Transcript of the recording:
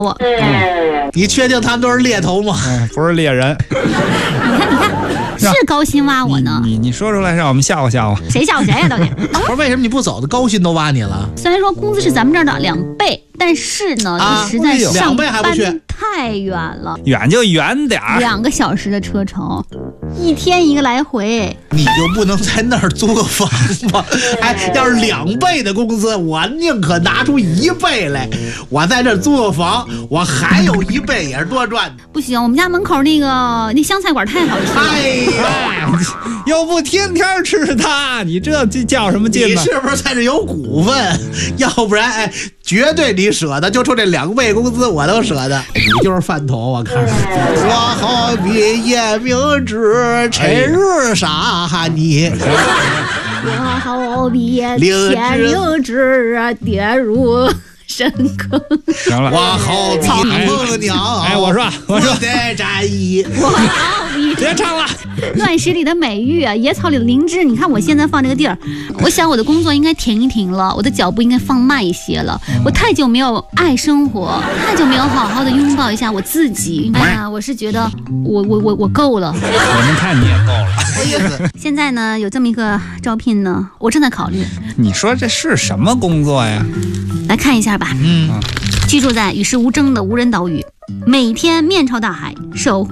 我。 你确定他们都是猎头吗？ 不是猎人。 你看，是高薪挖我呢。 你说出来让我们吓唬吓唬。 谁吓唬谁呀？到底？ 不是为什么你不走的？高薪都挖你了。 虽然说工资是咱们这儿的2倍，但是呢，实在上班太远了， 远就远点儿 ，2个小时的车程，1天1个来回。 你就不能在那儿租个房吗？哎，要是2倍的工资，我宁可拿出1倍来，我在这儿租个房，我还有1倍也是多赚的。 不行，我们家门口那香菜馆太好吃了。 哎呀， 又不天天吃它，你这叫什么劲呢？ 你是不是在这有股份？要不然，绝对你舍得，就冲这2倍工资我都舍得。你就是饭头，我看着。我好比夜明知，晨日杀你。 我好比天明知，跌入深坑。 行了， 我好比凤鸟。 我说在战役。 我好比别唱了。 乱石里的美玉，野草里的灵芝。你看我现在放这个地儿，我想我的工作应该停一停了，我的脚步应该放慢一些了。我太久没有爱生活，太久没有好好的拥抱一下我自己。哎呀，我是觉得我够了。 我们看你也够了。 现在呢，有这么一个招聘呢，我正在考虑。 你说这是什么工作呀？ 来看一下吧。居住在与世无争的无人岛屿，每天面朝大海，守护